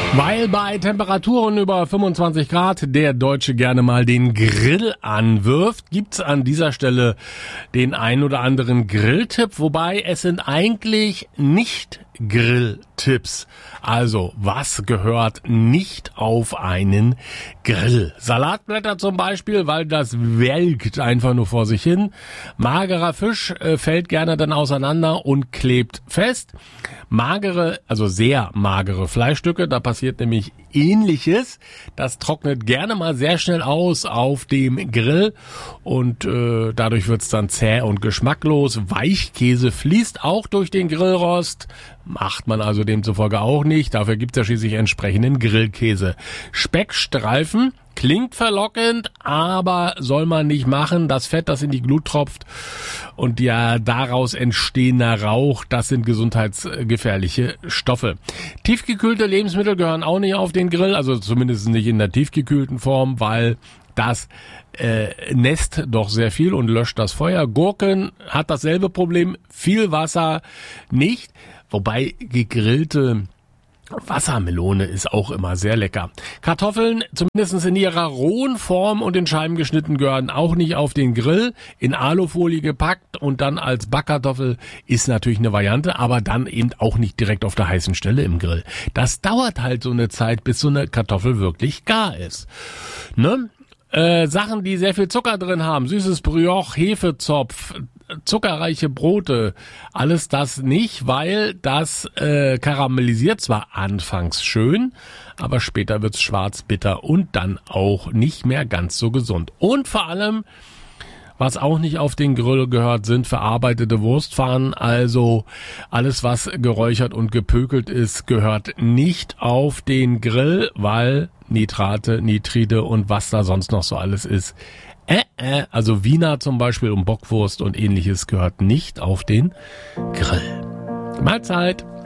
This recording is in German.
Weil bei Temperaturen über 25 Grad der Deutsche gerne mal den Grill anwirft, gibt's an dieser Stelle den ein oder anderen Grilltipp, wobei es sind eigentlich nicht Grilltipps. Also, was gehört nicht auf einen Grill? Salatblätter zum Beispiel, weil das welkt einfach nur vor sich hin. Magerer Fisch fällt gerne dann auseinander und klebt fest. Magere, also sehr magere Fleischstücke, da passiert nämlich Ähnliches. Das trocknet gerne mal sehr schnell aus auf dem Grill und dadurch wird's dann zäh und geschmacklos. Weichkäse fließt auch durch den Grillrost. Macht man also demzufolge auch nicht. Dafür gibt's ja schließlich entsprechenden Grillkäse. Speckstreifen klingt verlockend, aber soll man nicht machen. Das Fett, das in die Glut tropft und ja daraus entstehender Rauch, das sind gesundheitsgefährliche Stoffe. Tiefgekühlte Lebensmittel gehören auch nicht auf den Grill, also zumindest nicht in der tiefgekühlten Form, weil das nässt doch sehr viel und löscht das Feuer. Gurken hat dasselbe Problem, viel Wasser nicht, wobei gegrillte Wassermelone ist auch immer sehr lecker. Kartoffeln, zumindest in ihrer rohen Form und in Scheiben geschnitten, gehören auch nicht auf den Grill. In Alufolie gepackt und dann als Backkartoffel ist natürlich eine Variante, aber dann eben auch nicht direkt auf der heißen Stelle im Grill. Das dauert halt so eine Zeit, bis so eine Kartoffel wirklich gar ist. Ne? Sachen, die sehr viel Zucker drin haben, süßes Brioche, Hefezopf, zuckerreiche Brote, alles das nicht, weil das karamellisiert zwar anfangs schön, aber später wird's schwarz, bitter und dann auch nicht mehr ganz so gesund. Und vor allem, was auch nicht auf den Grill gehört, sind verarbeitete Wurstpfannen. Also alles, was geräuchert und gepökelt ist, gehört nicht auf den Grill, weil Nitrate, Nitride und was da sonst noch so alles ist. Also Wiener zum Beispiel und Bockwurst und ähnliches gehört nicht auf den Grill. Mahlzeit!